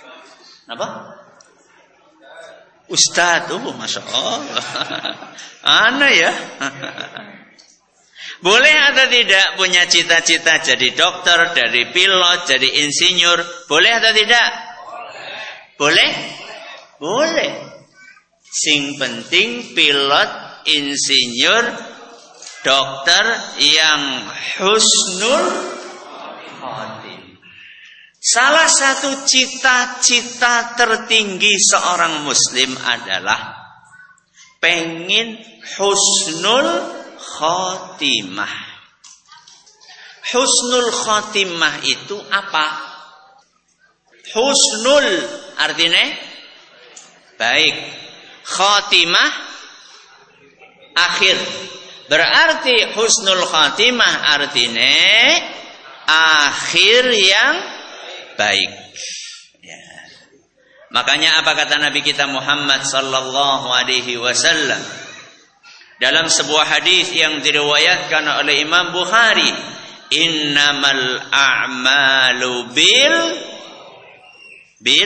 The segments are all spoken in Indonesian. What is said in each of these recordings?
Apa? Ustadz, Masya Allah. Aneh ya. Boleh atau tidak punya cita-cita jadi dokter, jadi pilot, jadi insinyur? Boleh atau tidak? Boleh? Boleh. Sing penting pilot, insinyur, dokter yang husnul khotimah. Salah satu cita-cita tertinggi seorang muslim adalah pengen husnul khotimah. Husnul khotimah itu apa? Husnul artinya baik, khotimah akhir. Berarti husnul khotimah artinya akhir yang baik. Ya. Makanya apa kata Nabi kita Muhammad sallallahu alaihi wasallam dalam sebuah hadis yang diriwayatkan oleh Imam Bukhari, innamal a'malu bil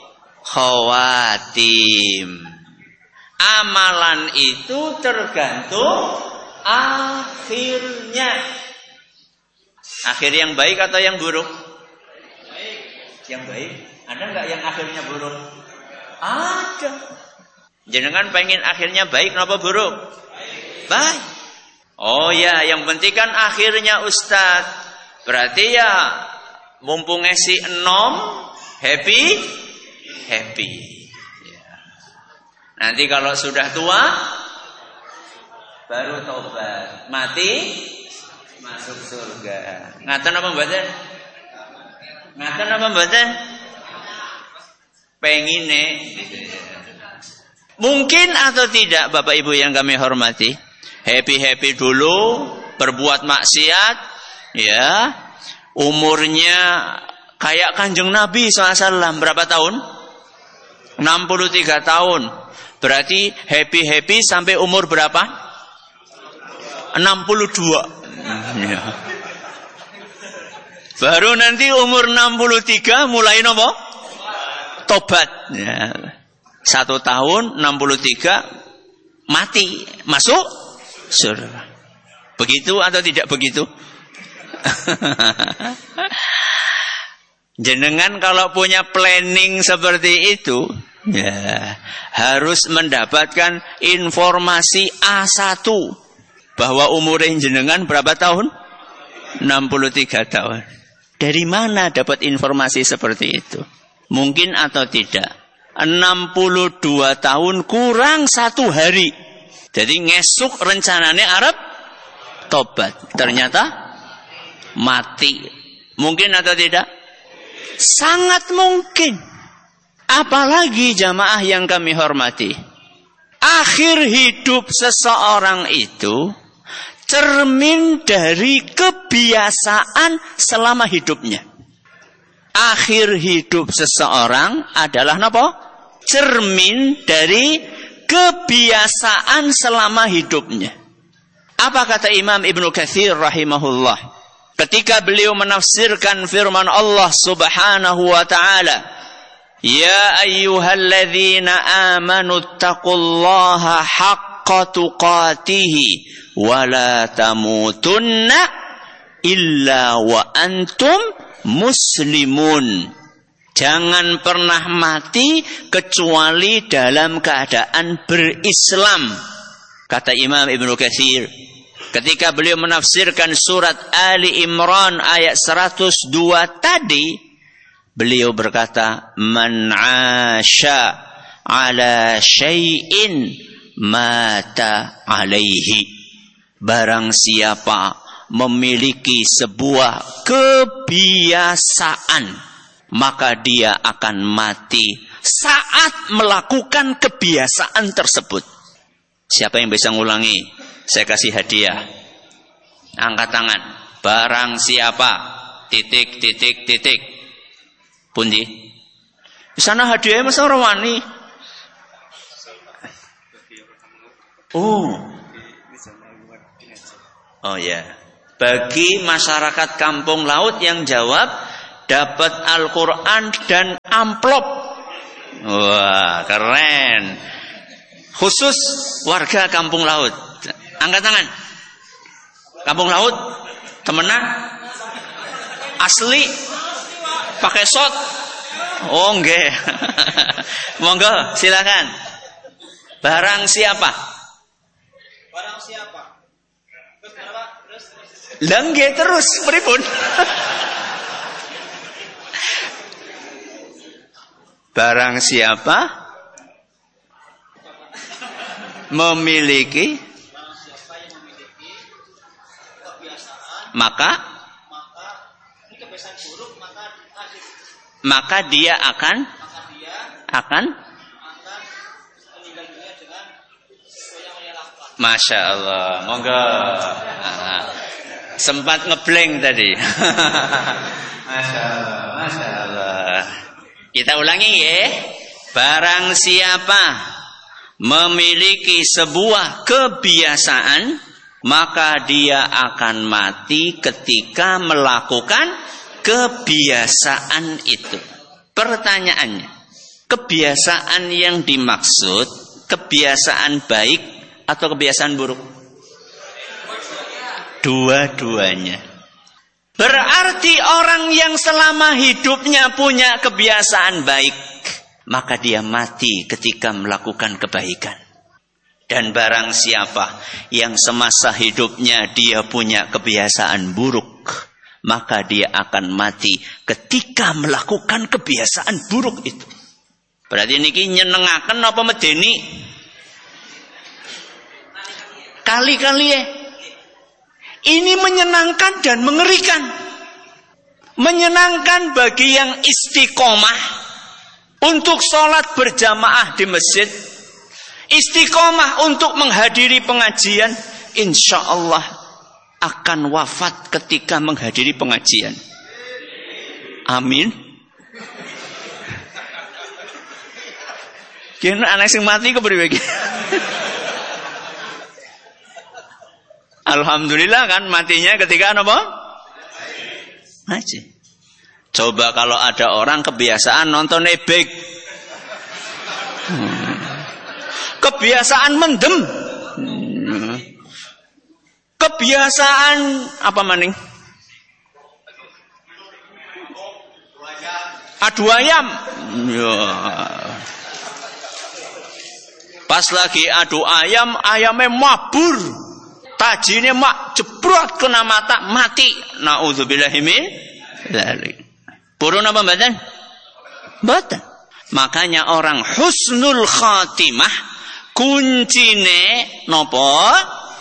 khawatim. Amalan itu tergantung akhirnya. Akhir yang baik atau yang buruk? Yang baik. Ada enggak yang akhirnya buruk? Ada. Jenengan pengen akhirnya baik apa buruk? Baik. Oh ya, yang penting kan akhirnya Ustaz. Berarti ya mumpung ngisi 6 happy. Ya. Nanti kalau sudah tua baru tobat, mati masuk surga. Ngaten apa mboten? Ngaten apa mboten? Pengine gitu ya. Mungkin atau tidak Bapak Ibu yang kami hormati, happy dulu, berbuat maksiat, ya, umurnya kayak Kanjeng Nabi SAW, berapa tahun? 63 tahun. Berarti happy sampai umur berapa? 62. Ya. Baru nanti umur 63 mulai nopo? Tobat. Ya. 1 tahun 63 mati, masuk surga. Begitu atau tidak begitu? Jenengan kalau punya planning seperti itu, ya, harus mendapatkan informasi A1 bahwa umur jenengan berapa tahun? 63 tahun. Dari mana dapat informasi seperti itu? Mungkin atau tidak? 62 tahun kurang 1 hari. Jadi ngesuk rencananya Arab tobat. Ternyata mati. Mungkin atau tidak? Sangat mungkin. Apalagi jamaah yang kami hormati, akhir hidup seseorang itu cermin dari kebiasaan selama hidupnya. Akhir hidup seseorang adalah apa? Cermin dari kebiasaan selama hidupnya. Apa kata Imam Ibnu Katsir rahimahullah ketika beliau menafsirkan firman Allah Subhanahu wa taala, ya ayyuhalladzina amanu taqullaha haqqa tuqatihi wa la tamutunna illa wa antum muslimun. Jangan pernah mati kecuali dalam keadaan berislam. Kata Imam Ibnu Katsir ketika beliau menafsirkan surat Ali Imran ayat 102 tadi, beliau berkata, man 'asha 'ala syai'in mata 'alaihi. Barang siapa memiliki sebuah kebiasaan, maka dia akan mati saat melakukan kebiasaan tersebut. Siapa yang bisa ngulangi? Saya kasih hadiah. Angkat tangan. Barang siapa titik. Pundi? Di sana hadiahnya masa orang wani. Oh ya. Bagi masyarakat Kampung Laut yang jawab dapat Al-Quran dan amplop. Wah, keren. Khusus warga Kampung Laut. Angkat tangan. Kampung Laut, temenan? Asli? Pakai shot? Oh, enggak. Monggo, silakan. Barang siapa? Barang siapa? Terus berapa? Terus. Lengge terus, pripun? Barang siapa memiliki kebiasaan, maka ini kebiasaan buruk, maka dia akan meninggal dunia dengan sesuai yang ia lakukan. Masya Allah, monggo. Sempat ngeblank tadi. Masya Allah, Masya Allah. Kita ulangi ya. Barang siapa memiliki sebuah kebiasaan, maka dia akan mati ketika melakukan kebiasaan itu. Pertanyaannya, kebiasaan yang dimaksud kebiasaan baik atau kebiasaan buruk? Dua-duanya. Berarti orang yang selama hidupnya punya kebiasaan baik, maka dia mati ketika melakukan kebaikan. Dan barang siapa yang semasa hidupnya dia punya kebiasaan buruk, maka dia akan mati ketika melakukan kebiasaan buruk itu. Berarti niki nyenengaken apa medeni? Kali-kali ya. Ini menyenangkan dan mengerikan. Menyenangkan bagi yang istiqomah untuk sholat berjamaah di masjid, istiqomah untuk menghadiri pengajian, insya Allah akan wafat ketika menghadiri pengajian. Amin. Kira anak sing mati kepriwe iki? Alhamdulillah kan matinya ketika apa? Ngaji. Coba kalau ada orang kebiasaan nonton ebek. Kebiasaan mendem. Kebiasaan apa maning? Adu ayam. Ya. Pas lagi adu ayam, ayamnya mabur. Tajine mak jebrot kena mata mati. Nauzubillahi min dzalik. Purun apa mboten? Mboten. Makanya orang husnul khatimah kuncine napa?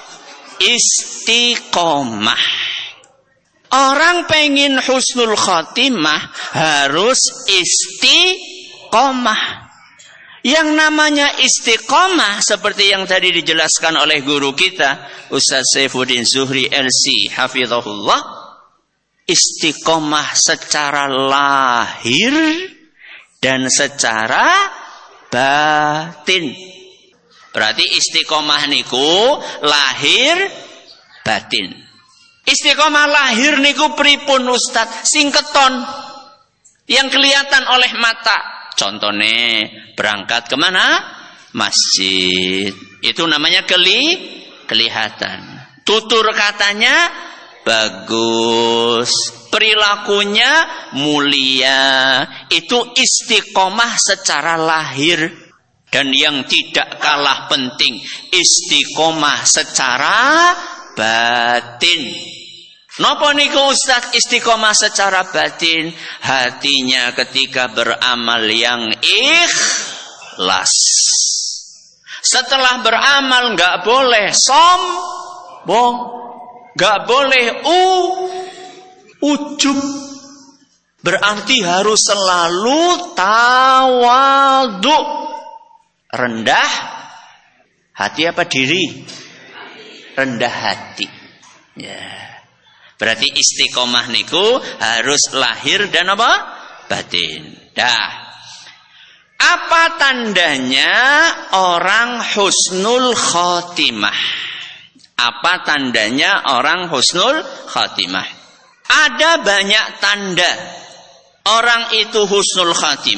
Istiqomah. Orang pengen husnul khatimah harus istiqomah. Yang namanya istiqomah seperti yang tadi dijelaskan oleh guru kita Ustaz Saifuddin Zuhri LC hafizahullah, istiqomah secara lahir dan secara batin. Berarti istiqomah niku lahir batin. Istiqomah lahir niku pripun Ustaz? Singketon yang kelihatan oleh mata. Contohnya berangkat kemana? Masjid. Itu namanya kelihatan. Tutur katanya bagus. Perilakunya mulia. Itu istiqomah secara lahir. Dan yang tidak kalah penting, istiqomah secara batin. Napa niku Ustaz istiqomah secara batin? Hatinya ketika beramal yang ikhlas. Setelah beramal enggak boleh sombong, enggak boleh ujub. Berarti harus selalu tawadhu. Rendah hati apa diri? Rendah hati. Ya. Berarti istiqomah niku harus lahir dan apa? Batin. Dah. Apa tandanya orang husnul khotimah? Apa tandanya orang husnul khotimah? Ada banyak tanda orang itu husnul khatimah